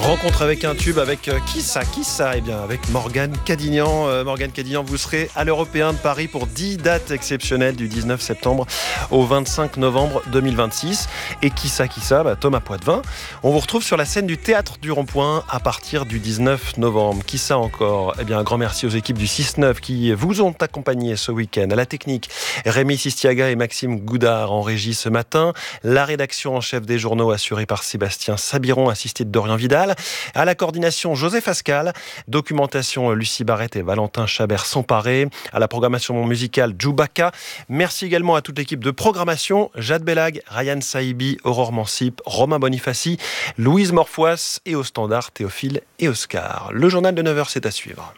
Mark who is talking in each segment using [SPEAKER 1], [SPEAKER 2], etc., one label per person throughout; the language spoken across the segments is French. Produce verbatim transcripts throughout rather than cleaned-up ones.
[SPEAKER 1] Rencontre avec un tube avec euh, qui ça Qui ça Eh bien avec Morgane Cadignan. Euh, Morgane Cadignan, vous serez à l'Européen de Paris pour dix dates exceptionnelles du dix-neuf septembre au vingt-cinq novembre deux mille vingt-six. Et qui ça Qui ça bah, Thomas Poitvin. On vous retrouve sur la scène du Théâtre du Rond-Point à partir du dix-neuf novembre. Qui ça encore Eh bien un grand merci aux équipes du six neuf qui vous ont accompagné ce week-end. À la technique, Rémi Sistiaga et Maxime Goudard en régie ce matin. La rédaction en chef des journaux assurée par Sébastien Sabiron, assisté de Dorian Vidal. À la coordination, Joseph Ascal. Documentation, Lucie Barrette et Valentin Chabert sont parés. À la programmation musicale, Djoubaka. Merci également à toute l'équipe de programmation. Jade Bellag, Ryan Saïbi, Aurore Mansip, Romain Bonifaci, Louise Morfois et au standard, Théophile et Oscar. Le journal de neuf heures, c'est à suivre.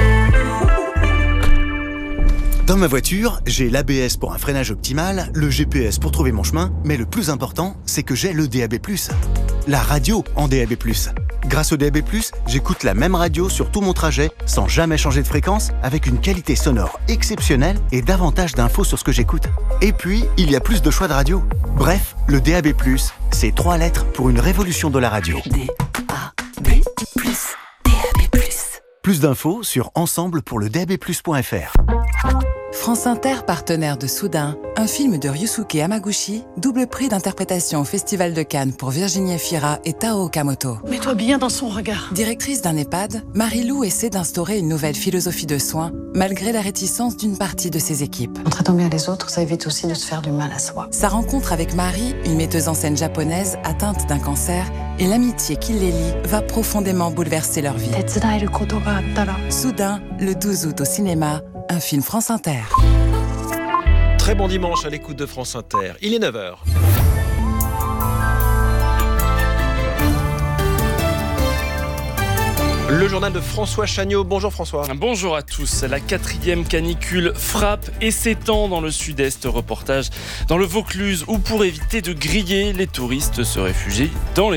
[SPEAKER 2] Dans ma voiture, j'ai l'A B S pour un freinage optimal, le G P S pour trouver mon chemin, mais le plus important, c'est que j'ai le D A B plus. La radio en D A B plus. Grâce au D A B plus, j'écoute la même radio sur tout mon trajet, sans jamais changer de fréquence, avec une qualité sonore exceptionnelle et davantage d'infos sur ce que j'écoute. Et puis, il y a plus de choix de radio. Bref, le D A B plus, c'est trois lettres pour une révolution de la radio.
[SPEAKER 3] D A B plus, D A B plus.
[SPEAKER 2] Plus d'infos sur ensemble pour le D A B plus point F R.
[SPEAKER 4] France Inter, partenaire de Soudain, un film de Ryusuke Hamaguchi, double prix d'interprétation au Festival de Cannes pour Virginie Efira et Tao Okamoto.
[SPEAKER 5] Mets-toi bien dans son regard.
[SPEAKER 4] Directrice d'un EHPAD, Marie-Lou essaie d'instaurer une nouvelle philosophie de soins, malgré la réticence d'une partie de ses équipes.
[SPEAKER 5] En traitant bien les autres, ça évite aussi de se faire du mal à soi.
[SPEAKER 4] Sa rencontre avec Marie, une metteuse en scène japonaise atteinte d'un cancer, et l'amitié qui les lie va profondément bouleverser leur vie. Soudain, le douze août au cinéma, un film France Inter.
[SPEAKER 1] Très bon dimanche à l'écoute de France Inter. Il est neuf heures. Le journal de François Chagnot. Bonjour François.
[SPEAKER 6] Bonjour à tous. La quatrième canicule frappe et s'étend dans le sud-est. Reportage dans le Vaucluse où pour éviter de griller, les touristes se réfugient dans les